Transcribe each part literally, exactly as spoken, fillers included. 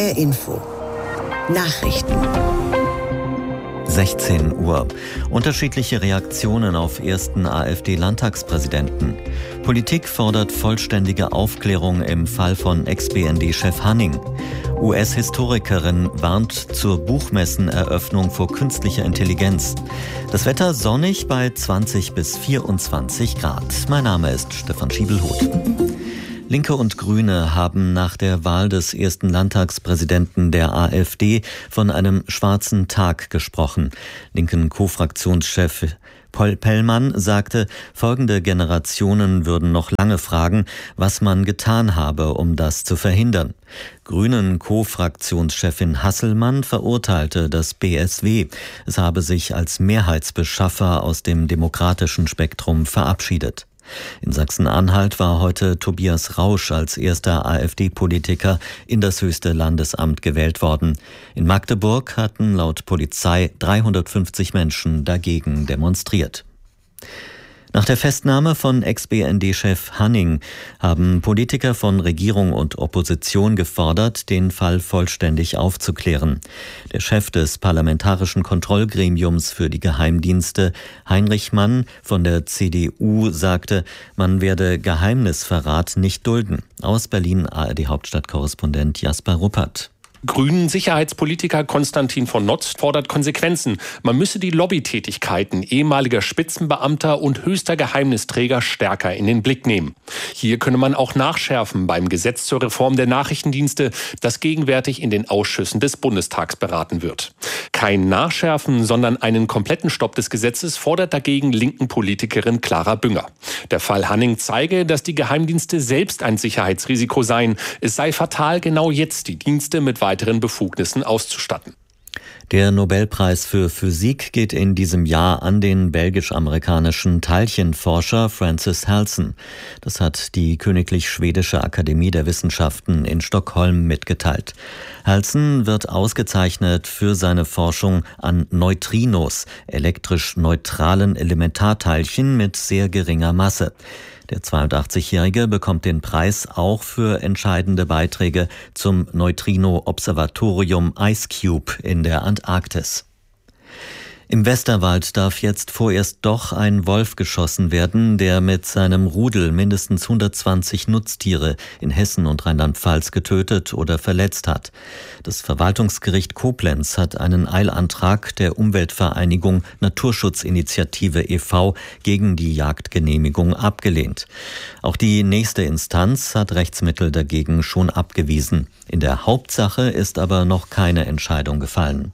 R Info. Nachrichten. sechzehn Uhr. Unterschiedliche Reaktionen auf ersten AfD-Landtagspräsidenten. Politik fordert vollständige Aufklärung im Fall von Ex-B N D-Chef Hanning. U S-Historikerin warnt zur Buchmesseneröffnung vor künstlicher Intelligenz. Das Wetter sonnig bei zwanzig bis vierundzwanzig Grad. Mein Name ist Stefan Schiebelhoth. Linke und Grüne haben nach der Wahl des ersten Landtagspräsidenten der AfD von einem schwarzen Tag gesprochen. Linken Co-Fraktionschef Paul Pellmann sagte, folgende Generationen würden noch lange fragen, was man getan habe, um das zu verhindern. Grünen Co-Fraktionschefin Hasselmann verurteilte das B S W. Es habe sich als Mehrheitsbeschaffer aus dem demokratischen Spektrum verabschiedet. In Sachsen-Anhalt war heute Tobias Rausch als erster AfD-Politiker in das höchste Landesamt gewählt worden. In Magdeburg hatten laut Polizei dreihundertfünfzig Menschen dagegen demonstriert. Nach der Festnahme von Ex-B N D-Chef Hanning haben Politiker von Regierung und Opposition gefordert, den Fall vollständig aufzuklären. Der Chef des Parlamentarischen Kontrollgremiums für die Geheimdienste, Heinrich Mann von der C D U, sagte, man werde Geheimnisverrat nicht dulden. Aus Berlin A R D-Hauptstadtkorrespondent Jasper Ruppert. Grünen-Sicherheitspolitiker Konstantin von Notz fordert Konsequenzen. Man müsse die Lobbytätigkeiten ehemaliger Spitzenbeamter und höchster Geheimnisträger stärker in den Blick nehmen. Hier könne man auch nachschärfen beim Gesetz zur Reform der Nachrichtendienste, das gegenwärtig in den Ausschüssen des Bundestags beraten wird. Kein Nachschärfen, sondern einen kompletten Stopp des Gesetzes fordert dagegen linken Politikerin Clara Bünger. Der Fall Hanning zeige, dass die Geheimdienste selbst ein Sicherheitsrisiko seien. Es sei fatal, genau jetzt die Dienste mit weiteren Befugnissen auszustatten. Der Nobelpreis für Physik geht in diesem Jahr an den belgisch-amerikanischen Teilchenforscher Francis Halsen. Das hat die Königlich Schwedische Akademie der Wissenschaften in Stockholm mitgeteilt. Halsen wird ausgezeichnet für seine Forschung an Neutrinos, elektrisch neutralen Elementarteilchen mit sehr geringer Masse. Der zweiundachtzigjährige bekommt den Preis auch für entscheidende Beiträge zum Neutrino-Observatorium IceCube in der Antarktis. Im Westerwald darf jetzt vorerst doch ein Wolf geschossen werden, der mit seinem Rudel mindestens hundertzwanzig Nutztiere in Hessen und Rheinland-Pfalz getötet oder verletzt hat. Das Verwaltungsgericht Koblenz hat einen Eilantrag der Umweltvereinigung Naturschutzinitiative e V gegen die Jagdgenehmigung abgelehnt. Auch die nächste Instanz hat Rechtsmittel dagegen schon abgewiesen. In der Hauptsache ist aber noch keine Entscheidung gefallen.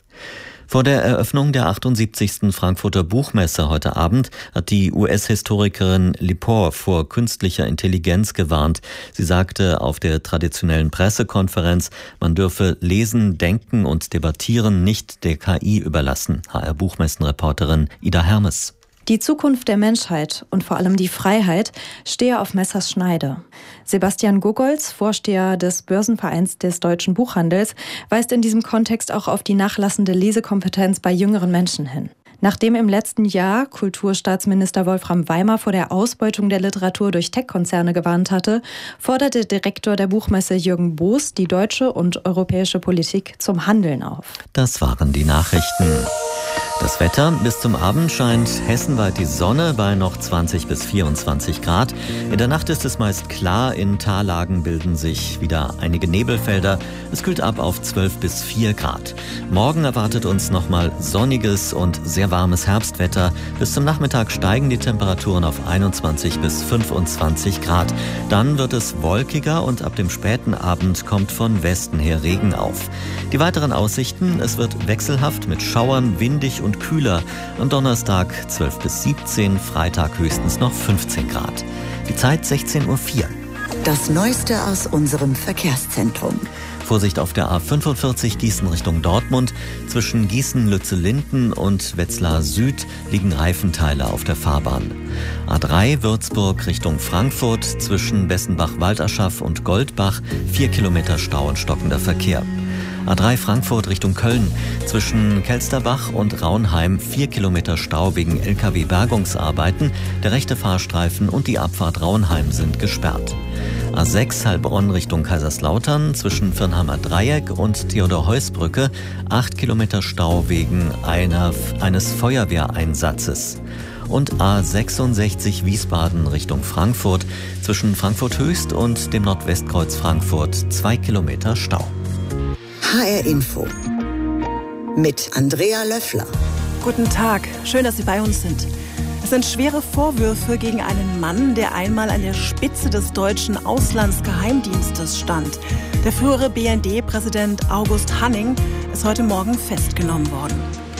Vor der Eröffnung der achtundsiebzigsten Frankfurter Buchmesse heute Abend hat die U S-Historikerin Lepore vor künstlicher Intelligenz gewarnt. Sie sagte auf der traditionellen Pressekonferenz, man dürfe Lesen, Denken und Debattieren nicht der K I überlassen. H R-Buchmessenreporterin Ida Hermes. Die Zukunft der Menschheit und vor allem die Freiheit stehe auf Messers Schneide. Sebastian Gogolz, Vorsteher des Börsenvereins des deutschen Buchhandels, weist in diesem Kontext auch auf die nachlassende Lesekompetenz bei jüngeren Menschen hin. Nachdem im letzten Jahr Kulturstaatsminister Wolfram Weimer vor der Ausbeutung der Literatur durch Tech-Konzerne gewarnt hatte, forderte Direktor der Buchmesse Jürgen Boos die deutsche und europäische Politik zum Handeln auf. Das waren die Nachrichten. Das Wetter: bis zum Abend scheint hessenweit die Sonne bei noch zwanzig bis vierundzwanzig Grad. In der Nacht ist es meist klar, in Tallagen bilden sich wieder einige Nebelfelder. Es kühlt ab auf zwölf bis vier Grad. Morgen erwartet uns nochmal sonniges und sehr warmes Herbstwetter. Bis zum Nachmittag steigen die Temperaturen auf einundzwanzig bis fünfundzwanzig Grad. Dann wird es wolkiger und ab dem späten Abend kommt von Westen her Regen auf. Die weiteren Aussichten: es wird wechselhaft mit Schauern, windig und kühler. Am Donnerstag zwölf bis siebzehn, Freitag höchstens noch fünfzehn Grad. Die Zeit sechzehn Uhr vier. Das Neueste aus unserem Verkehrszentrum. Vorsicht auf der A fünfundvierzig Gießen Richtung Dortmund. Zwischen Gießen-Lützellinden und Wetzlar Süd liegen Reifenteile auf der Fahrbahn. A drei Würzburg Richtung Frankfurt. Zwischen Bessenbach-Walderschaff und Goldbach vier Kilometer Stau und stockender Verkehr. A drei Frankfurt Richtung Köln. Zwischen Kelsterbach und Raunheim vier Kilometer Stau wegen L K W-Bergungsarbeiten. Der rechte Fahrstreifen und die Abfahrt Raunheim sind gesperrt. A sechs Heilbronn Richtung Kaiserslautern zwischen Firnheimer Dreieck und Theodor-Heuss-Brücke acht Kilometer Stau wegen einer, eines Feuerwehreinsatzes. Und A sechsundsechzig Wiesbaden Richtung Frankfurt zwischen Frankfurt Höchst und dem Nordwestkreuz Frankfurt zwei Kilometer Stau. H R Info mit Andrea Löffler. Guten Tag, schön, dass Sie bei uns sind. Es sind schwere Vorwürfe gegen einen Mann, der einmal an der Spitze des deutschen Auslandsgeheimdienstes stand. Der frühere B N D-Präsident August Hanning ist heute Morgen festgenommen worden.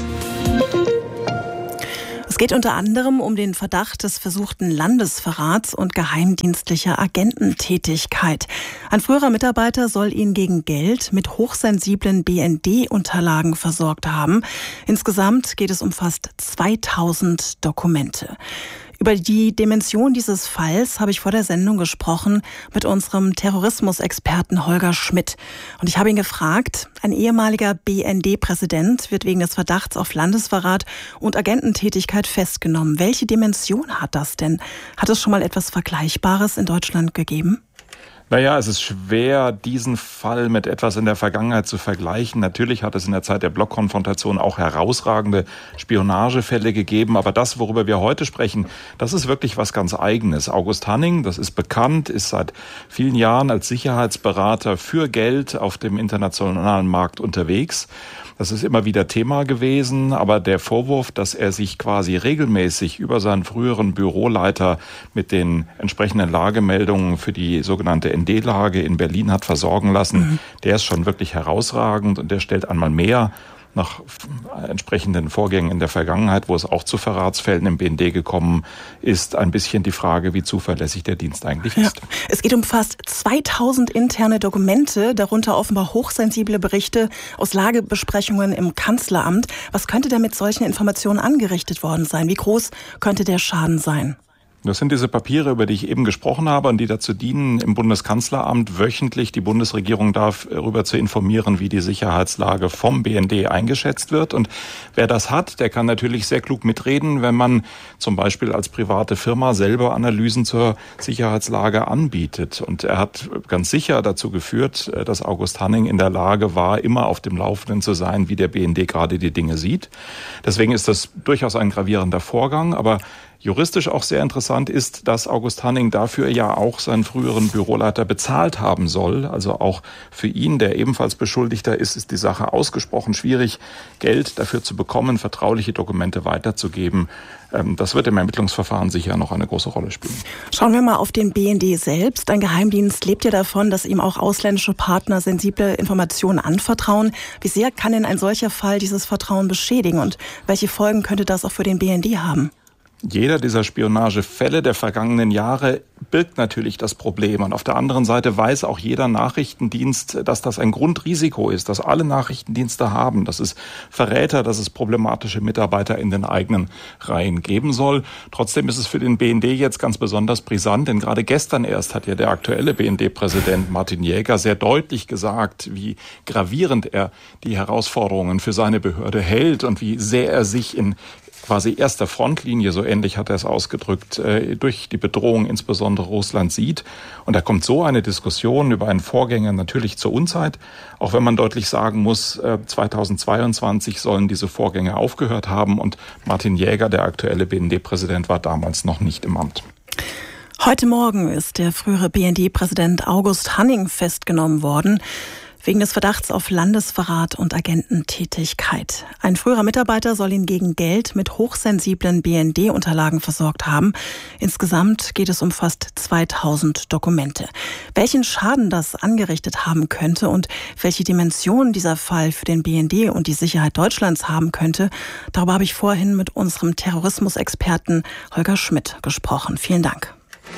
Es geht unter anderem um den Verdacht des versuchten Landesverrats und geheimdienstlicher Agententätigkeit. Ein früherer Mitarbeiter soll ihn gegen Geld mit hochsensiblen B N D-Unterlagen versorgt haben. Insgesamt geht es um fast zweitausend Dokumente. Über die Dimension dieses Falls habe ich vor der Sendung gesprochen mit unserem Terrorismusexperten Holger Schmidt. Und ich habe ihn gefragt, ein ehemaliger B N D-Präsident wird wegen des Verdachts auf Landesverrat und Agententätigkeit festgenommen. Welche Dimension hat das denn? Hat es schon mal etwas Vergleichbares in Deutschland gegeben? Naja, es ist schwer, diesen Fall mit etwas in der Vergangenheit zu vergleichen. Natürlich hat es in der Zeit der Blockkonfrontation auch herausragende Spionagefälle gegeben. Aber das, worüber wir heute sprechen, das ist wirklich was ganz Eigenes. August Hanning, das ist bekannt, ist seit vielen Jahren als Sicherheitsberater für Geld auf dem internationalen Markt unterwegs. Das ist immer wieder Thema gewesen, aber der Vorwurf, dass er sich quasi regelmäßig über seinen früheren Büroleiter mit den entsprechenden Lagemeldungen für die sogenannte N D-Lage in Berlin hat versorgen lassen, mhm. der ist schon wirklich herausragend und der stellt einmal mehr nach entsprechenden Vorgängen in der Vergangenheit, wo es auch zu Verratsfällen im B N D gekommen ist, ein bisschen die Frage, wie zuverlässig der Dienst eigentlich ist. Ja. Es geht um fast zweitausend interne Dokumente, darunter offenbar hochsensible Berichte aus Lagebesprechungen im Kanzleramt. Was könnte denn mit solchen Informationen angerichtet worden sein? Wie groß könnte der Schaden sein? Das sind diese Papiere, über die ich eben gesprochen habe und die dazu dienen, im Bundeskanzleramt wöchentlich die Bundesregierung darüber zu informieren, wie die Sicherheitslage vom B N D eingeschätzt wird. Und wer das hat, der kann natürlich sehr klug mitreden, wenn man zum Beispiel als private Firma selber Analysen zur Sicherheitslage anbietet. Und er hat ganz sicher dazu geführt, dass August Hanning in der Lage war, immer auf dem Laufenden zu sein, wie der B N D gerade die Dinge sieht. Deswegen ist das durchaus ein gravierender Vorgang, aber juristisch auch sehr interessant ist, dass August Hanning dafür ja auch seinen früheren Büroleiter bezahlt haben soll. Also auch für ihn, der ebenfalls Beschuldigter ist, ist die Sache ausgesprochen schwierig, Geld dafür zu bekommen, vertrauliche Dokumente weiterzugeben. Das wird im Ermittlungsverfahren sicher noch eine große Rolle spielen. Schauen wir mal auf den B N D selbst. Ein Geheimdienst lebt ja davon, dass ihm auch ausländische Partner sensible Informationen anvertrauen. Wie sehr kann denn ein solcher Fall dieses Vertrauen beschädigen und welche Folgen könnte das auch für den B N D haben? Jeder dieser Spionagefälle der vergangenen Jahre birgt natürlich das Problem. Und auf der anderen Seite weiß auch jeder Nachrichtendienst, dass das ein Grundrisiko ist, das alle Nachrichtendienste haben, dass es Verräter, dass es problematische Mitarbeiter in den eigenen Reihen geben soll. Trotzdem ist es für den B N D jetzt ganz besonders brisant, denn gerade gestern erst hat ja der aktuelle B N D-Präsident Martin Jäger sehr deutlich gesagt, wie gravierend er die Herausforderungen für seine Behörde hält und wie sehr er sich in quasi erster Frontlinie, so ähnlich hat er es ausgedrückt, durch die Bedrohung insbesondere Russland sieht. Und da kommt so eine Diskussion über einen Vorgänger natürlich zur Unzeit, auch wenn man deutlich sagen muss, zweitausendzweiundzwanzig sollen diese Vorgänge aufgehört haben und Martin Jäger, der aktuelle B N D-Präsident, war damals noch nicht im Amt. Heute Morgen ist der frühere B N D-Präsident August Hanning festgenommen worden, wegen des Verdachts auf Landesverrat und Agententätigkeit. Ein früherer Mitarbeiter soll ihn gegen Geld mit hochsensiblen B N D-Unterlagen versorgt haben. Insgesamt geht es um fast zweitausend Dokumente. Welchen Schaden das angerichtet haben könnte und welche Dimension dieser Fall für den B N D und die Sicherheit Deutschlands haben könnte, darüber habe ich vorhin mit unserem Terrorismusexperten Holger Schmidt gesprochen. Vielen Dank.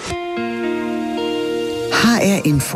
H R Info.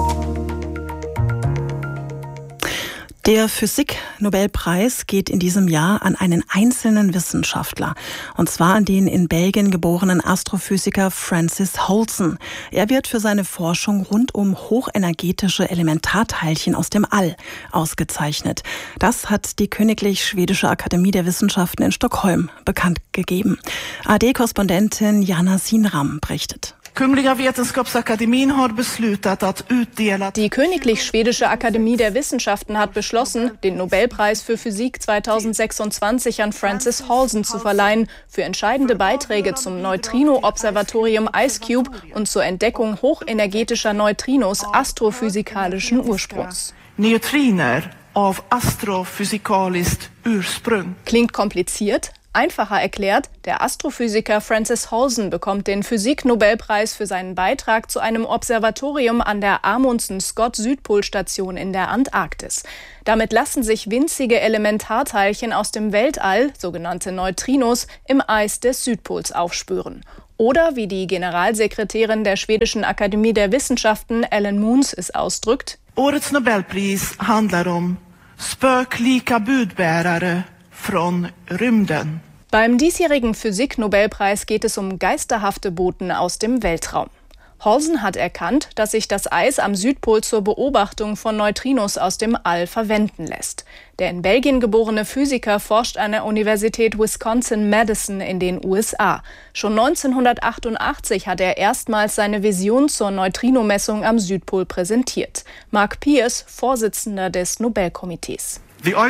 Der Physik-Nobelpreis geht in diesem Jahr an einen einzelnen Wissenschaftler, und zwar an den in Belgien geborenen Astrophysiker Francis Holson. Er wird für seine Forschung rund um hochenergetische Elementarteilchen aus dem All ausgezeichnet. Das hat die Königlich Schwedische Akademie der Wissenschaften in Stockholm bekannt gegeben. A R D-Korrespondentin Jana Sinram berichtet. Die Königlich Schwedische Akademie der Wissenschaften hat beschlossen, den Nobelpreis für Physik zweitausendsechsundzwanzig an Francis Halsen zu verleihen für entscheidende Beiträge zum Neutrino-Observatorium IceCube und zur Entdeckung hochenergetischer Neutrinos astrophysikalischen Ursprungs. Neutriner auf astrophysikaliskt Ursprung. Klingt kompliziert? Einfacher erklärt, der Astrophysiker Francis Halsen bekommt den Physik-Nobelpreis für seinen Beitrag zu einem Observatorium an der Amundsen-Scott-Südpolstation in der Antarktis. Damit lassen sich winzige Elementarteilchen aus dem Weltall, sogenannte Neutrinos, im Eis des Südpols aufspüren. Oder wie die Generalsekretärin der Schwedischen Akademie der Wissenschaften, Ellen Moons, es ausdrückt: Årets Nobelpris handlar om spöklika budbärare von Rymden. Beim diesjährigen Physik-Nobelpreis geht es um geisterhafte Boten aus dem Weltraum. Halsen hat erkannt, dass sich das Eis am Südpol zur Beobachtung von Neutrinos aus dem All verwenden lässt. Der in Belgien geborene Physiker forscht an der Universität Wisconsin-Madison in den U S A. Schon neunzehnhundertachtundachtzig hat er erstmals seine Vision zur Neutrinomessung am Südpol präsentiert. Mark Pierce, Vorsitzender des Nobelkomitees.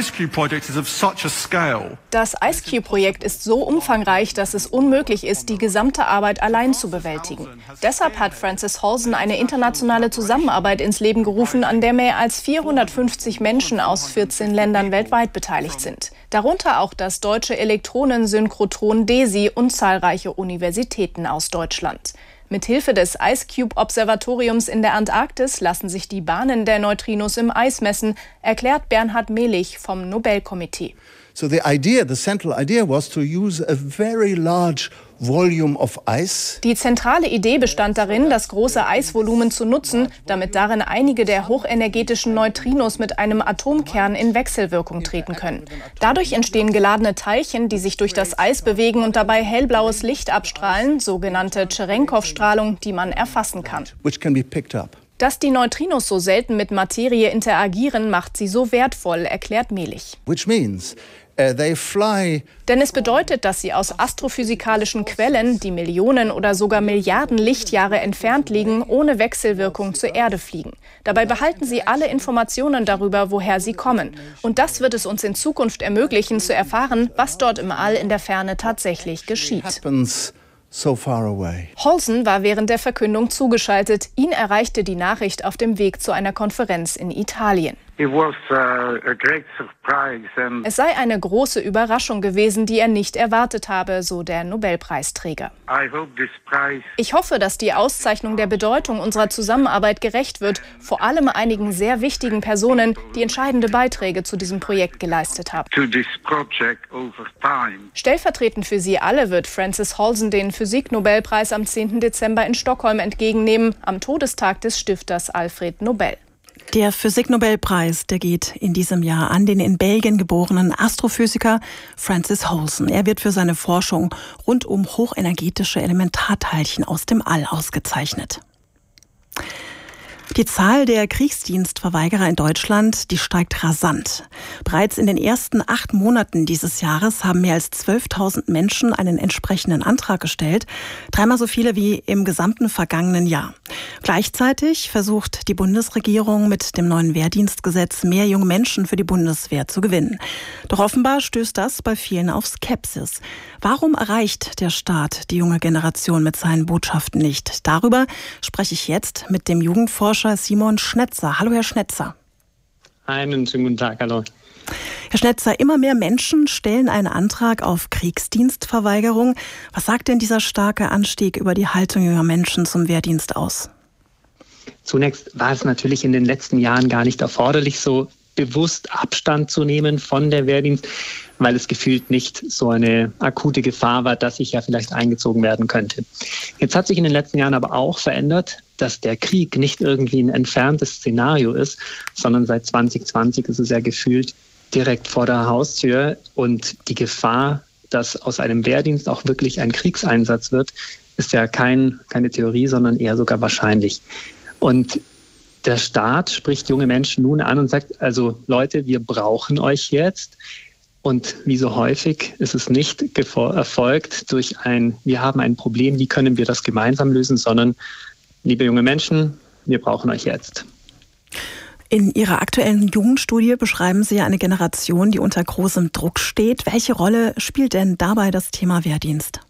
Das IceCube-Projekt ist so umfangreich, dass es unmöglich ist, die gesamte Arbeit allein zu bewältigen. Deshalb hat Francis Halsen eine internationale Zusammenarbeit ins Leben gerufen, an der mehr als vierhundertfünfzig Menschen aus vierzehn Ländern weltweit beteiligt sind. Darunter auch das deutsche Elektronensynchrotron DESI und zahlreiche Universitäten aus Deutschland. Mithilfe des IceCube-Observatoriums in der Antarktis lassen sich die Bahnen der Neutrinos im Eis messen, erklärt Bernhard Mehlich vom Nobelkomitee. So the idea, the central idea was to use a very large volume of ice. Die zentrale Idee bestand darin, das große Eisvolumen zu nutzen, damit darin einige der hochenergetischen Neutrinos mit einem Atomkern in Wechselwirkung treten können. Dadurch entstehen geladene Teilchen, die sich durch das Eis bewegen und dabei hellblaues Licht abstrahlen, sogenannte Cherenkov-Strahlung, die man erfassen kann. Which can be picked up. Dass die Neutrinos so selten mit Materie interagieren, macht sie so wertvoll, erklärt Mehlich. Which means uh, they fly. Denn es bedeutet, dass sie aus astrophysikalischen Quellen, die Millionen oder sogar Milliarden Lichtjahre entfernt liegen, ohne Wechselwirkung zur Erde fliegen. Dabei behalten sie alle Informationen darüber, woher sie kommen. Und das wird es uns in Zukunft ermöglichen, zu erfahren, was dort im All in der Ferne tatsächlich geschieht. So far away. Halsen war während der Verkündung zugeschaltet. Ihn erreichte die Nachricht auf dem Weg zu einer Konferenz in Italien. It was, uh, a great surprise and es sei eine große Überraschung gewesen, die er nicht erwartet habe, so der Nobelpreisträger. I hope this prize Ich hoffe, dass die Auszeichnung der Bedeutung unserer Zusammenarbeit gerecht wird, vor allem einigen sehr wichtigen Personen, die entscheidende Beiträge zu diesem Projekt geleistet haben. to this project over time. Stellvertretend für sie alle wird Francis Halsen den Physik-Nobelpreis am zehnten Dezember in Stockholm entgegennehmen, am Todestag des Stifters Alfred Nobel. Der Physik-Nobelpreis, der geht in diesem Jahr an den in Belgien geborenen Astrophysiker Francis Halsen. Er wird für seine Forschung rund um hochenergetische Elementarteilchen aus dem All ausgezeichnet. Die Zahl der Kriegsdienstverweigerer in Deutschland, die steigt rasant. Bereits in den ersten acht Monaten dieses Jahres haben mehr als zwölftausend Menschen einen entsprechenden Antrag gestellt. Dreimal so viele wie im gesamten vergangenen Jahr. Gleichzeitig versucht die Bundesregierung mit dem neuen Wehrdienstgesetz mehr junge Menschen für die Bundeswehr zu gewinnen. Doch offenbar stößt das bei vielen auf Skepsis. Warum erreicht der Staat die junge Generation mit seinen Botschaften nicht? Darüber spreche ich jetzt mit dem Jugendforscher Simon Schnetzer. Hallo, Herr Schnetzer. Einen schönen guten Tag, hallo. Herr Schnetzer, immer mehr Menschen stellen einen Antrag auf Kriegsdienstverweigerung. Was sagt denn dieser starke Anstieg über die Haltung junger Menschen zum Wehrdienst aus? Zunächst war es natürlich in den letzten Jahren gar nicht erforderlich, so bewusst Abstand zu nehmen von der Wehrdienst, weil es gefühlt nicht so eine akute Gefahr war, dass ich ja vielleicht eingezogen werden könnte. Jetzt hat sich in den letzten Jahren aber auch verändert, dass der Krieg nicht irgendwie ein entferntes Szenario ist, sondern seit zwanzig zwanzig ist es ja gefühlt direkt vor der Haustür. Und die Gefahr, dass aus einem Wehrdienst auch wirklich ein Kriegseinsatz wird, ist ja kein, keine Theorie, sondern eher sogar wahrscheinlich. Und der Staat spricht junge Menschen nun an und sagt, also Leute, wir brauchen euch jetzt. Und wie so häufig ist es nicht gefo- erfolgt durch ein, wir haben ein Problem, wie können wir das gemeinsam lösen, sondern, liebe junge Menschen, wir brauchen euch jetzt. In Ihrer aktuellen Jugendstudie beschreiben Sie ja eine Generation, die unter großem Druck steht. Welche Rolle spielt denn dabei das Thema Wehrdienst?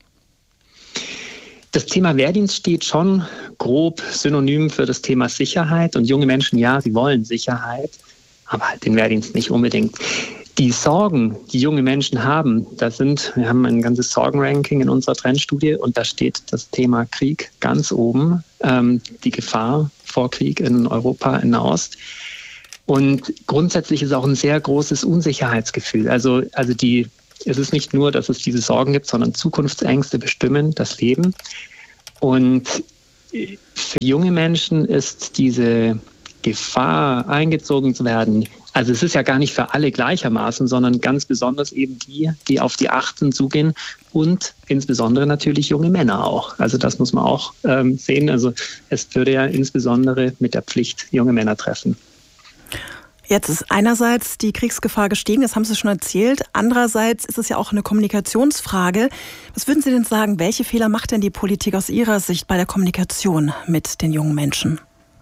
Das Thema Wehrdienst steht schon grob synonym für das Thema Sicherheit. Und junge Menschen, ja, sie wollen Sicherheit, aber halt den Wehrdienst nicht unbedingt. Die Sorgen, die junge Menschen haben, das sind, wir haben ein ganzes Sorgenranking in unserer Trendstudie und da steht das Thema Krieg ganz oben, ähm, die Gefahr vor Krieg in Europa, in Nahost. Und grundsätzlich ist auch ein sehr großes Unsicherheitsgefühl. Also, also die, es ist nicht nur, dass es diese Sorgen gibt, sondern Zukunftsängste bestimmen das Leben. Und für junge Menschen ist diese Gefahr, eingezogen zu werden, also es ist ja gar nicht für alle gleichermaßen, sondern ganz besonders eben die, die auf die achtzehn zugehen und insbesondere natürlich junge Männer auch. Also das muss man auch ähm, sehen. Also es würde ja insbesondere mit der Pflicht junge Männer treffen. Jetzt ist einerseits die Kriegsgefahr gestiegen, das haben Sie schon erzählt. Andererseits ist es ja auch eine Kommunikationsfrage. Was würden Sie denn sagen, welche Fehler macht denn die Politik aus Ihrer Sicht bei der Kommunikation mit den jungen Menschen?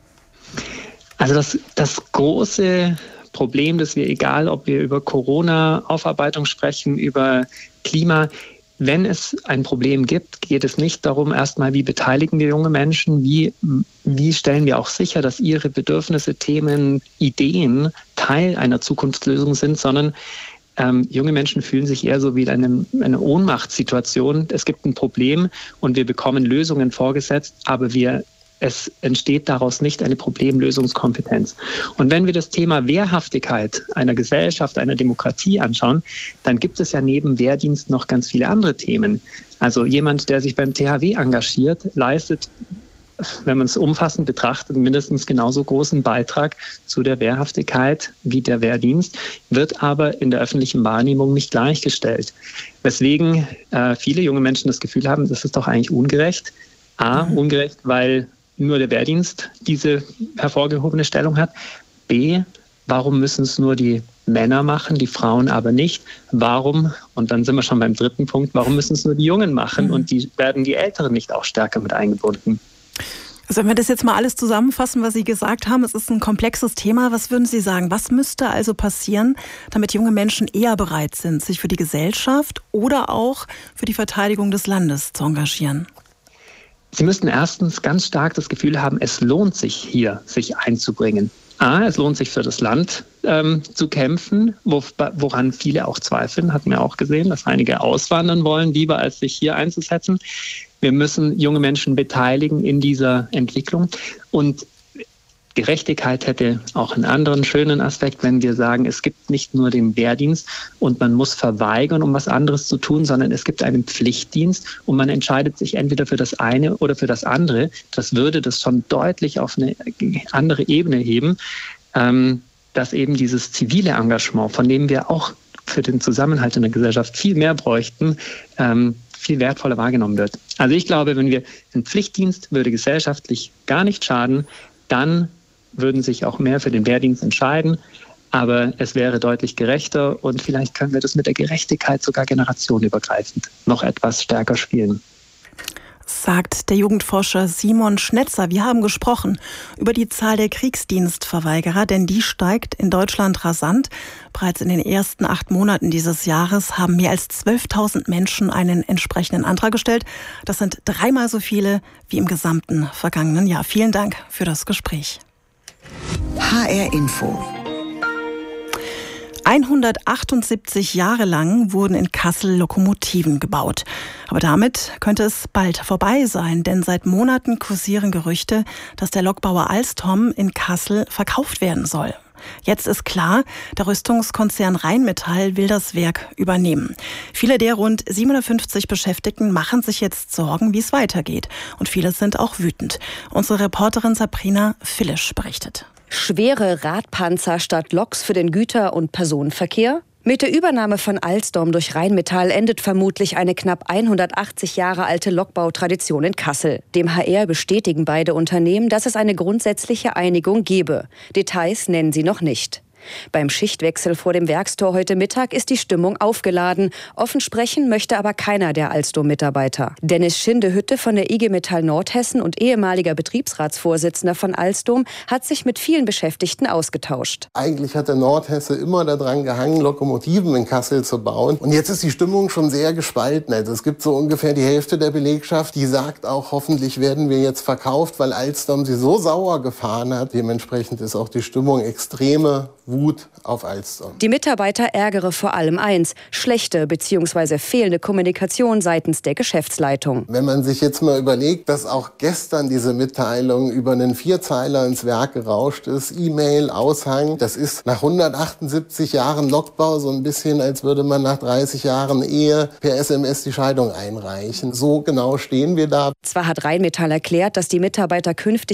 Also das, das große Problem, dass wir, egal ob wir über Corona-Aufarbeitung sprechen, über Klima, wenn es ein Problem gibt, geht es nicht darum, erstmal, wie beteiligen wir junge Menschen, wie, wie stellen wir auch sicher, dass ihre Bedürfnisse, Themen, Ideen Teil einer Zukunftslösung sind, sondern ähm, junge Menschen fühlen sich eher so wie in einem, eine Ohnmachtssituation. Es gibt ein Problem und wir bekommen Lösungen vorgesetzt, aber wir Es entsteht daraus nicht eine Problemlösungskompetenz. Und wenn wir das Thema Wehrhaftigkeit einer Gesellschaft, einer Demokratie anschauen, dann gibt es ja neben Wehrdienst noch ganz viele andere Themen. Also jemand, der sich beim T H W engagiert, leistet, wenn man es umfassend betrachtet, mindestens genauso großen Beitrag zu der Wehrhaftigkeit wie der Wehrdienst, wird aber in der öffentlichen Wahrnehmung nicht gleichgestellt. Weswegen äh, viele junge Menschen das Gefühl haben, das ist doch eigentlich ungerecht. A, ungerecht, weil nur der Wehrdienst diese hervorgehobene Stellung hat. B, warum müssen es nur die Männer machen, die Frauen aber nicht? Warum, und dann sind wir schon beim dritten Punkt, warum müssen es nur die Jungen machen mhm. und die werden die Älteren nicht auch stärker mit eingebunden? Also wenn wir das jetzt mal alles zusammenfassen, was Sie gesagt haben, es ist ein komplexes Thema. Was würden Sie sagen, was müsste also passieren, damit junge Menschen eher bereit sind, sich für die Gesellschaft oder auch für die Verteidigung des Landes zu engagieren? Sie müssten erstens ganz stark das Gefühl haben, es lohnt sich hier, sich einzubringen. A, es lohnt sich für das Land ähm, zu kämpfen, wo, woran viele auch zweifeln, hatten wir auch gesehen, dass einige auswandern wollen, lieber als sich hier einzusetzen. Wir müssen junge Menschen beteiligen in dieser Entwicklung. Und Gerechtigkeit hätte auch einen anderen schönen Aspekt, wenn wir sagen, es gibt nicht nur den Wehrdienst und man muss verweigern, um was anderes zu tun, sondern es gibt einen Pflichtdienst und man entscheidet sich entweder für das eine oder für das andere. Das würde das schon deutlich auf eine andere Ebene heben, ähm, dass eben dieses zivile Engagement, von dem wir auch für den Zusammenhalt in der Gesellschaft viel mehr bräuchten, ähm, viel wertvoller wahrgenommen wird. Also ich glaube, wenn wir ein Pflichtdienst würde gesellschaftlich gar nicht schaden, dann würden sich auch mehr für den Wehrdienst entscheiden. Aber es wäre deutlich gerechter und vielleicht können wir das mit der Gerechtigkeit sogar generationenübergreifend noch etwas stärker spielen. Sagt der Jugendforscher Simon Schnetzer. Wir haben gesprochen über die Zahl der Kriegsdienstverweigerer, denn die steigt in Deutschland rasant. Bereits in den ersten acht Monaten dieses Jahres haben mehr als zwölftausend Menschen einen entsprechenden Antrag gestellt. Das sind dreimal so viele wie im gesamten vergangenen Jahr. Vielen Dank für das Gespräch. H R Info. hundertachtundsiebzig Jahre lang wurden in Kassel Lokomotiven gebaut. Aber damit könnte es bald vorbei sein, denn seit Monaten kursieren Gerüchte, dass der Lokbauer Alstom in Kassel verkauft werden soll. Jetzt ist klar, der Rüstungskonzern Rheinmetall will das Werk übernehmen. Viele der rund siebenhundertfünfzig Beschäftigten machen sich jetzt Sorgen, wie es weitergeht. Und viele sind auch wütend. Unsere Reporterin Sabrina Fillisch berichtet. Schwere Radpanzer statt Loks für den Güter- und Personenverkehr? Mit der Übernahme von Alstom durch Rheinmetall endet vermutlich eine knapp hundertachtzig Jahre alte Lokbautradition in Kassel. Dem H R bestätigen beide Unternehmen, dass es eine grundsätzliche Einigung gebe. Details nennen sie noch nicht. Beim Schichtwechsel vor dem Werkstor heute Mittag ist die Stimmung aufgeladen. Offen sprechen möchte aber keiner der Alstom-Mitarbeiter. Dennis Schindehütte von der I G Metall Nordhessen und ehemaliger Betriebsratsvorsitzender von Alstom hat sich mit vielen Beschäftigten ausgetauscht. Eigentlich hat der Nordhesse immer daran gehangen, Lokomotiven in Kassel zu bauen. Und jetzt ist die Stimmung schon sehr gespalten. Also es gibt so ungefähr die Hälfte der Belegschaft, die sagt auch, hoffentlich werden wir jetzt verkauft, weil Alstom sie so sauer gefahren hat. Dementsprechend ist auch die Stimmung extreme Wut auf Alstom. Die Mitarbeiter ärgere vor allem eins: schlechte bzw. fehlende Kommunikation seitens der Geschäftsleitung. Wenn man sich jetzt mal überlegt, dass auch gestern diese Mitteilung über einen Vierzeiler ins Werk gerauscht ist, E-Mail, Aushang, das ist nach hundertachtundsiebzig Jahren Lokbau so ein bisschen, als würde man nach dreißig Jahren Ehe per S M S die Scheidung einreichen. So genau stehen wir da. Zwar hat Rheinmetall erklärt, dass die Mitarbeiter künftig